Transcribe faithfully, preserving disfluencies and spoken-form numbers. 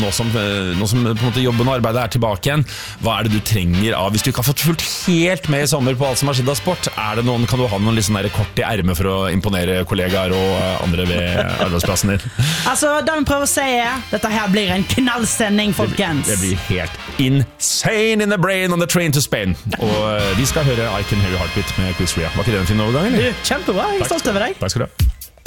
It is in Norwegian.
Nå som, nå som på en måte jobben og arbeidet er tilbake igjen, hva er det du trenger av? Hvis du ikke har fått fulgt helt med i sommer på alt som har skjedd av sport, er det noen, kan du ha noen litt sånn der kort i ermet for å imponere kollegaer og andre ved arbeidsplassen din? Altså, da vi prøver å si dette her blir en knallsending, folkens. Det blir, det blir helt insane in the brain on the train to Spain. Og vi skal høre I Can Hear Your Heartbeat med Chris Rea. Var ikke det en fin overgang, eller? Du, kjempebra, jeg er stolt over deg. Takk skal du ha.